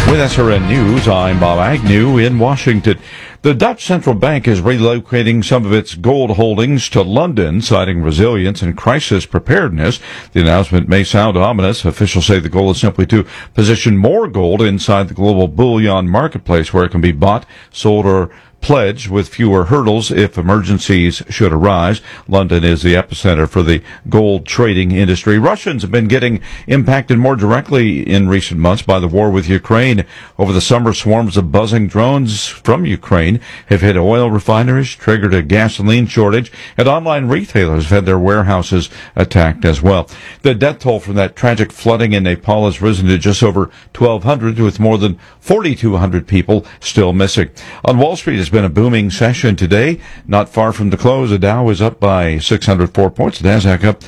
With SRN News, I'm Bob Agnew in Washington. The Dutch Central Bank is relocating some of its gold holdings to London, citing resilience and crisis preparedness. The announcement may sound ominous. Officials say the goal is simply to position more gold inside the global bullion marketplace where it can be bought, sold, or pledged with fewer hurdles if emergencies should arise. London is the epicenter for the gold trading industry. Russians have been getting impacted more directly in recent months by the war with Ukraine. Over the summer, swarms of buzzing drones from Ukraine have hit oil refineries, triggered a gasoline shortage, and online retailers have had their warehouses attacked as well. The death toll from that tragic flooding in Nepal has risen to just over 1,200, with more than 4,200 people still missing. On Wall Street, it's been a booming session today. Not far from the close, the Dow is up by 604 points. The Nasdaq up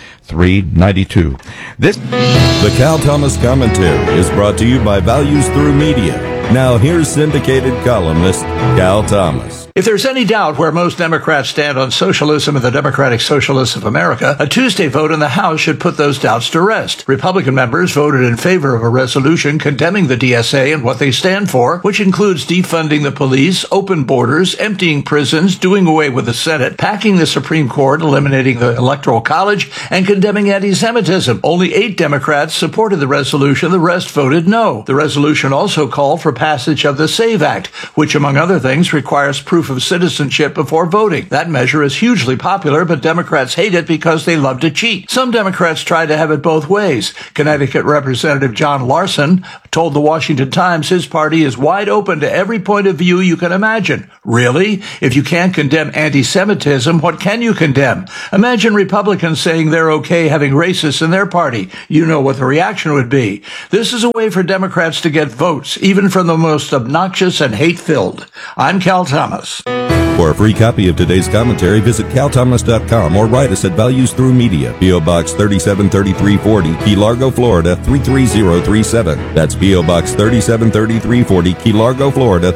392. The Cal Thomas Commentary is brought to you by Values Through Media. Now here's syndicated columnist Cal Thomas. If there's any doubt where most Democrats stand on socialism and the Democratic Socialists of America, a Tuesday vote in the House should put those doubts to rest. Republican members voted in favor of a resolution condemning the DSA and what they stand for, which includes defunding the police, open borders, emptying prisons, doing away with the Senate, packing the Supreme Court, eliminating the Electoral College, and condemning anti-Semitism. Only 8 Democrats supported the resolution. The rest voted no. The resolution also called for passage of the SAVE Act, which, among other things, requires proof of citizenship before voting. That measure is hugely popular, but Democrats hate it because they love to cheat. Some Democrats try to have it both ways. Connecticut Representative John Larson told the Washington Times his party is wide open to every point of view you can imagine. Really? If you can't condemn anti-Semitism, what can you condemn? Imagine Republicans saying they're okay having racists in their party. You know what the reaction would be. This is a way for Democrats to get votes, even from the most obnoxious and hate-filled. I'm Cal Thomas. For a free copy of today's commentary, visit calthomas.com or write us at Values Through Media, P.O. Box 373340, Key Largo, Florida 33037. That's P.O. Box 373340, Key Largo, Florida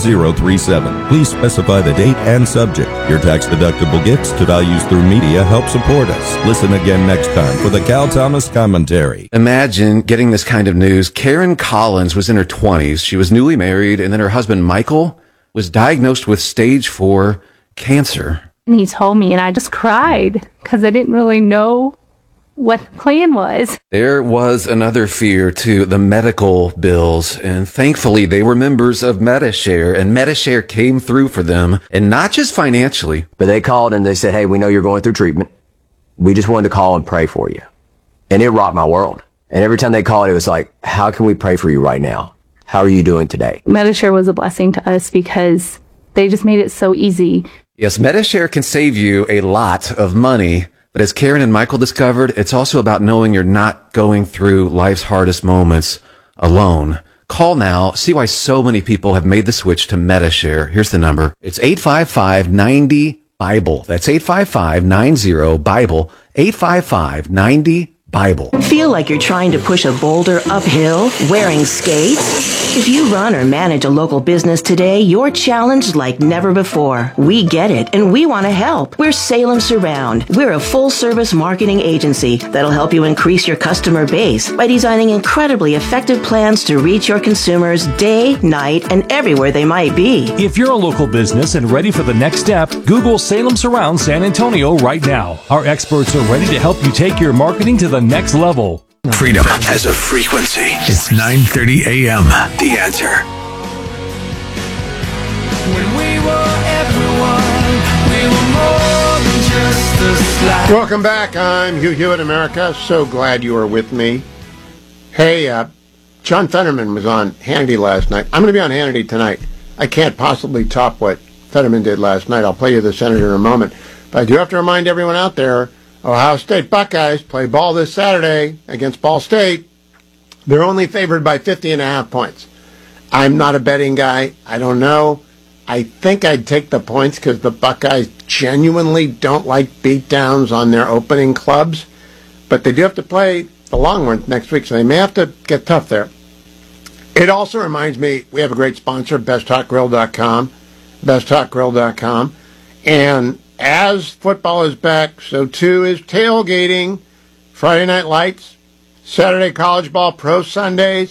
33037. Please specify the date and subject. Your tax-deductible gifts to Values Through Media help support us. Listen again next time for the Cal Thomas Commentary. Imagine getting this kind of news. Karen Collins was in her 20s. She was newly married, and then her husband, Michael, was diagnosed with stage 4 cancer. And he told me, and I just cried because I didn't really know what the plan was. There was another fear, too, the medical bills. And thankfully, they were members of Medi-Share, and Medi-Share came through for them, and not just financially. But they called and they said, hey, we know you're going through treatment. We just wanted to call and pray for you. And it rocked my world. And every time they called, it was like, how can we pray for you right now? How are you doing today? Medi-Share was a blessing to us because they just made it so easy. Yes, Medi-Share can save you a lot of money, but as Karen and Michael discovered, it's also about knowing you're not going through life's hardest moments alone. Call now. See why so many people have made the switch to Medi-Share. Here's the number. It's 855-90-BIBLE. That's 855-90-BIBLE. 855-90-BIBLE. Feel like you're trying to push a boulder uphill wearing skates? If you run or manage a local business today, you're challenged like never before. We get it, and we want to help. We're Salem Surround. We're a full-service marketing agency that'll help you increase your customer base by designing incredibly effective plans to reach your consumers day, night, and everywhere they might be. If you're a local business and ready for the next step, Google Salem Surround San Antonio right now. Our experts are ready to help you take your marketing to the next level. Freedom has a frequency. It's 9:30 a.m. The Answer. When we were everyone, we were more than just a slide. Welcome back. I'm Hugh Hewitt, America. So glad you are with me. Hey, John Fetterman was on Hannity last night. I'm going to be on Hannity tonight. I can't possibly top what Fetterman did last night. I'll play you the senator in a moment. But I do have to remind everyone out there, Ohio State Buckeyes play ball this Saturday against Ball State. They're only favored by 50.5 points. I'm not a betting guy. I don't know. I think I'd take the points because the Buckeyes genuinely don't like beatdowns on their opening clubs. But they do have to play the Longhorns next week, so they may have to get tough there. It also reminds me, we have a great sponsor, BestHotGrill.com. BestHotGrill.com. And as football is back, so too is tailgating. Friday Night Lights, Saturday College Ball, Pro Sundays.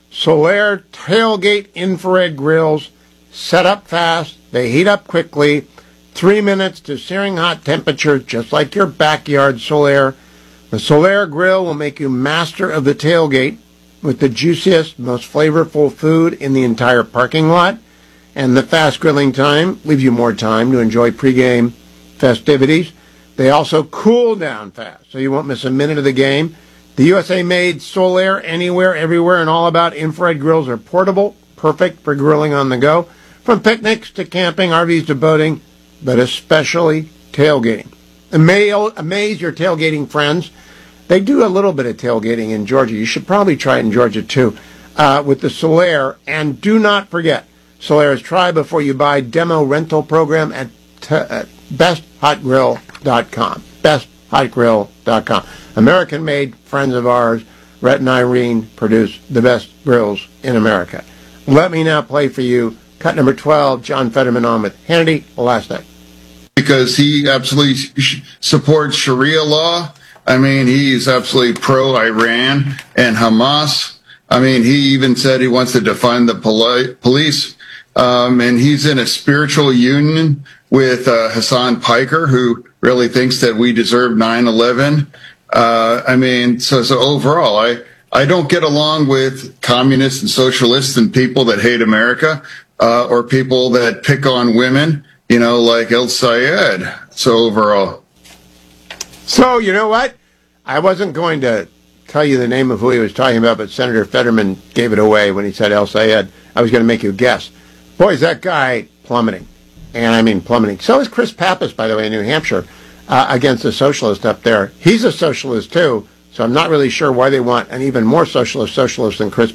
Solaire tailgate infrared grills set up fast. They heat up quickly. 3 minutes to searing hot temperatures, just like your backyard Solaire. The Solaire grill will make you master of the tailgate with the juiciest, most flavorful food in the entire parking lot. And the fast grilling time leaves you more time to enjoy pregame festivities. They also cool down fast, so you won't miss a minute of the game. The USA-made Solaire Anywhere, Everywhere, and All About infrared grills are portable, perfect for grilling on the go. From picnics to camping, RVs to boating, but especially tailgating. Amaze your tailgating friends. They do a little bit of tailgating in Georgia. You should probably try it in Georgia, too, with the Solaire. And do not forget, Solaire's Try Before You Buy demo rental program at besthotgrill.com. Besthotgrill.com. American-made friends of ours, Rhett and Irene, produce the best grills in America. Let me now play for you cut number 12, John Fetterman on with Hannity last night. Because he absolutely supports Sharia law. I mean, he's absolutely pro-Iran and Hamas. I mean, he even said he wants to defund the police. And he's in a spiritual union with Hassan Piker, who really thinks that we deserve 9/11. I mean, so overall, I don't get along with communists and socialists and people that hate America, or people that pick on women, you know, like El Sayed. So overall. So, you know what? I wasn't going to tell you the name of who he was talking about, but Senator Fetterman gave it away when he said El Sayed. I was going to make you guess. Boy, is that guy plummeting. And I mean plummeting. So is Chris Pappas, by the way, in New Hampshire, against the socialist up there. He's a socialist, too, so I'm not really sure why they want an even more socialist than Chris